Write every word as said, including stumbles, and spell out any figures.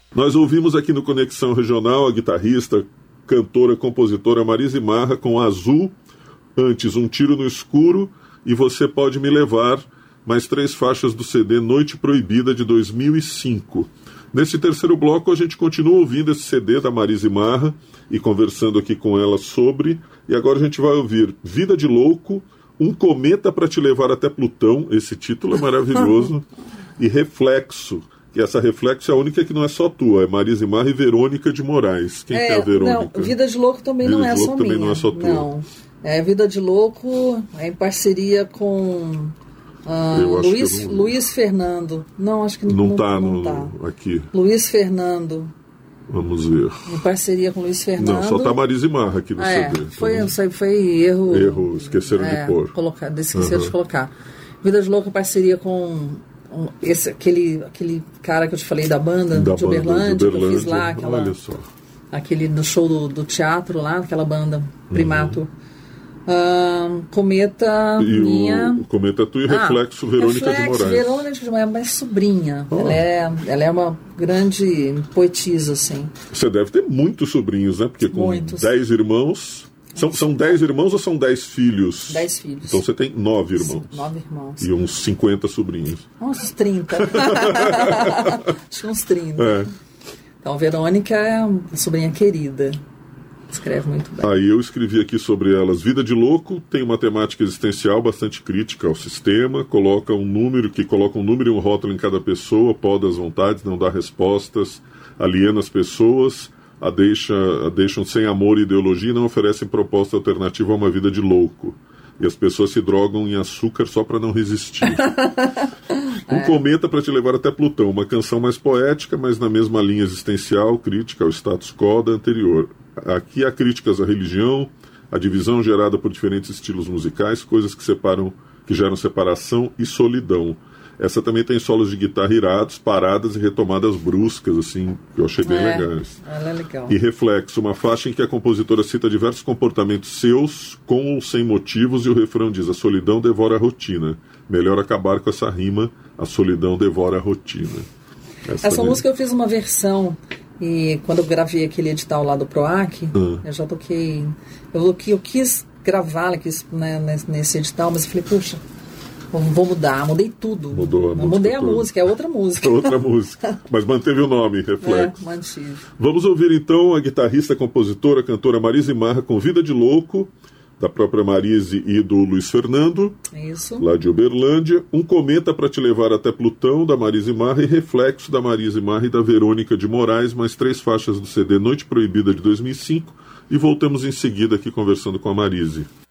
Nós ouvimos aqui no Conexão Regional a guitarrista, cantora, compositora Marise Marra com Azul, antes Um Tiro no Escuro e Você Pode Me Levar, mais três faixas do C D Noite Proibida de dois mil e cinco. Nesse terceiro bloco a gente continua ouvindo esse C D da Marise Marra e conversando aqui com ela sobre, e agora a gente vai ouvir Vida de Louco, Um Cometa para Te Levar até Plutão, esse título é maravilhoso, e Reflexo, que essa Reflexo é a única que não é só tua, é Marise Marra e Verônica de Moraes. Quem é, que é a Verônica? Não, Vida de Louco também Vida não é de Louco só também minha. Não é só tua. Não, é Vida de Louco é em parceria com ah, Luiz, não... Luiz Fernando. Não, acho que não, não tá não no, tá. aqui. Luiz Fernando. Vamos ver. Em parceria com Luiz Fernando. Não, só tá Marise Marra aqui no ah, é, C D. Foi, Vamos... foi, foi erro. Erro, esqueceram é, de pôr. Colocar, esqueceram uhum. de colocar. Vida de Louco em parceria com um, esse, aquele, aquele cara que eu te falei da banda, da de, banda Uberlândia, de Uberlândia, que eu fiz lá. Aquela, olha só. Aquele no show do, do teatro lá, aquela banda, Primato. Uhum. Uh, Cometa e minha... o Cometa tu e ah, Reflexo Verônica Reflexo, de Moraes. Verônica de Moraes, mas sobrinha. Oh. Ela, é, ela é uma grande poetisa, assim. Você deve ter muitos sobrinhos, né? Porque com muitos. dez irmãos... São, são dez irmãos ou são dez filhos? Dez filhos. Então você tem nove irmãos. Sim, nove irmãos. E uns cinquenta sobrinhos. Uns trinta. Acho que uns trinta. É. Então, Verônica é uma sobrinha querida. Escreve muito bem. Aí eu escrevi aqui sobre elas. Vida de Louco tem uma temática existencial bastante crítica ao sistema, coloca um número, que coloca um número e um rótulo em cada pessoa, poda as vontades, não dá respostas, aliena as pessoas, a, deixa, a deixam sem amor e ideologia e não oferecem proposta alternativa a uma vida de louco. E as pessoas se drogam em açúcar só para não resistir. Um é. Cometa para te levar até Plutão, uma canção mais poética, mas na mesma linha existencial, crítica ao status quo da anterior. Aqui há críticas à religião, a divisão gerada por diferentes estilos musicais, coisas que separam, que geram separação e solidão. Essa também tem solos de guitarra irados, paradas e retomadas bruscas, assim, que eu achei bem é, legais. Ela é legal. E Reflexo, uma faixa em que a compositora cita diversos comportamentos seus, com ou sem motivos, e o refrão diz: a solidão devora a rotina. Melhor acabar com essa rima, a solidão devora a rotina. Essa, essa música eu fiz uma versão, e quando eu gravei aquele edital lá do PROAC, ah. eu já toquei, eu, eu quis gravar quis, né, nesse edital, mas eu falei, puxa, vou mudar, mudei tudo. Mudou a música. Mudei a toda. música, é outra música. Outra música. Mas manteve o nome, Reflexo. É, mantive. Vamos ouvir então a guitarrista, compositora, cantora Marise Marra com Vida de Louco, da própria Marise e do Luiz Fernando. Isso. Lá de Uberlândia. Um Cometa para te levar até Plutão, da Marise Marra, e Reflexo, da Marise Marra e da Verônica de Moraes, mais três faixas do C D Noite Proibida de dois mil e cinco. E voltamos em seguida aqui conversando com a Marise.